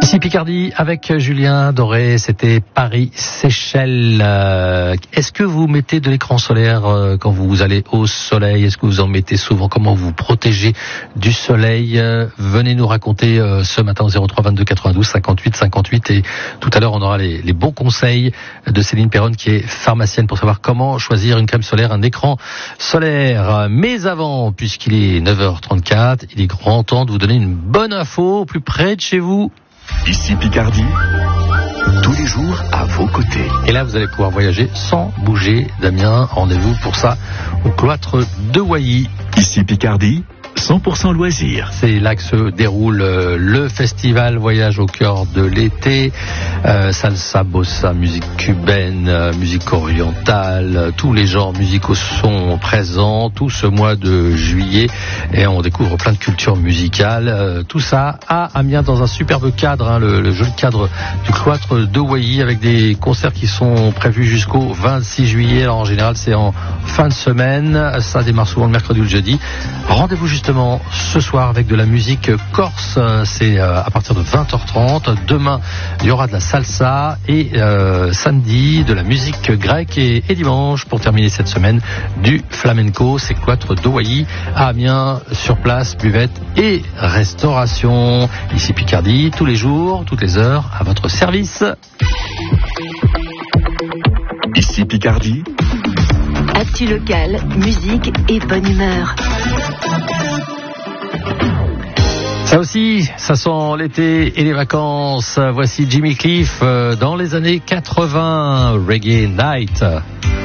Ici Picardie avec Julien Doré, c'était Paris-Seychelles. Est-ce que vous mettez de l'écran solaire quand vous allez au soleil? Est-ce que vous en mettez souvent? Comment vous protégez du soleil? Venez nous raconter ce matin au 03 22 92 58 58 et tout à l'heure on aura les bons conseils de Céline Perron qui est pharmacienne pour savoir comment choisir une crème solaire, un écran solaire. Mais avant, puisqu'il est 9h34, il est grand temps de vous donner une bonne info au plus près de chez vous. Ici Picardie, tous les jours à vos côtés. Et là, vous allez pouvoir voyager sans bouger d'Amiens. Rendez-vous pour ça au cloître de Wailly. Ici Picardie, 100% loisirs. C'est là que se déroule le festival Voyage au cœur de l'été. Salsa, bossa, musique cubaine, musique orientale, tous les genres musicaux sont présents tout ce mois de juillet et on découvre plein de cultures musicales. Tout ça à Amiens dans un superbe cadre, le joli cadre du cloître de Wailly avec des concerts qui sont prévus jusqu'au 26 juillet. Alors en général, c'est en fin de semaine. Ça démarre souvent le mercredi ou le jeudi. Rendez-vous justement ce soir avec de la musique corse, c'est à partir de 20h30. Demain, il y aura de la salsa et samedi, de la musique grecque et dimanche, pour terminer cette semaine, du flamenco. C'est cloître de Wailly à Amiens, sur place, buvette et restauration. Ici Picardie, tous les jours, toutes les heures, à votre service. Ici Picardie. Actu locale, musique et bonne humeur. Ça aussi, ça sent l'été et les vacances. Voici Jimmy Cliff dans les années 80, Reggae Night.